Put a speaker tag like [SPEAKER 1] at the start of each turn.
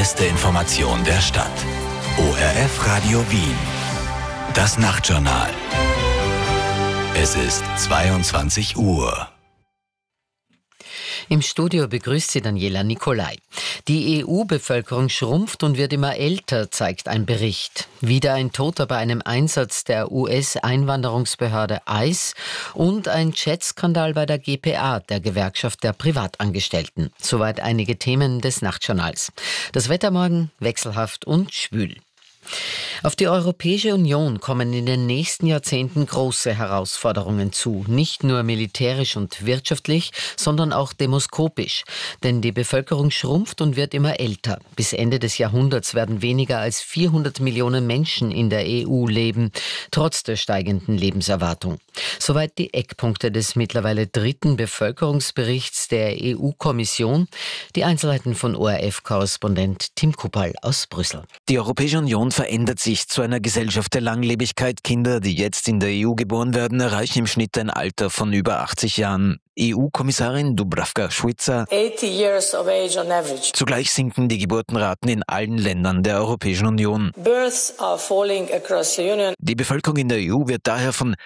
[SPEAKER 1] beste Information der Stadt. ORF Radio Wien. Das Nachtjournal. Es ist 22 Uhr.
[SPEAKER 2] Im Studio begrüßt sie Daniela Nicolai. Die EU-Bevölkerung schrumpft und wird immer älter, zeigt ein Bericht. Wieder ein Toter bei einem Einsatz der US-Einwanderungsbehörde ICE und ein Chatskandal bei der GPA, der Gewerkschaft der Privatangestellten. Soweit einige Themen des Nachtjournals. Das Wetter morgen wechselhaft und schwül. Auf die Europäische Union kommen in den nächsten Jahrzehnten große Herausforderungen zu. Nicht nur militärisch und wirtschaftlich, sondern auch demoskopisch. Denn die Bevölkerung schrumpft und wird immer älter. Bis Ende des Jahrhunderts werden weniger als 400 Millionen Menschen in der EU leben, trotz der steigenden Lebenserwartung. Soweit die Eckpunkte des mittlerweile dritten Bevölkerungsberichts der EU-Kommission. Die Einzelheiten von ORF-Korrespondent Tim Kuppal aus Brüssel.
[SPEAKER 3] Die Europäische Union verändert sich zu einer Gesellschaft der Langlebigkeit. Kinder, die jetzt in der EU geboren werden, erreichen im Schnitt ein Alter von über 80 Jahren. EU-Kommissarin Dubravka-Šuica.
[SPEAKER 4] 80 years of age on average.
[SPEAKER 3] Zugleich sinken die Geburtenraten in allen Ländern der Europäischen Union.
[SPEAKER 4] Births are falling across the Union.
[SPEAKER 3] Die Bevölkerung in der EU wird daher von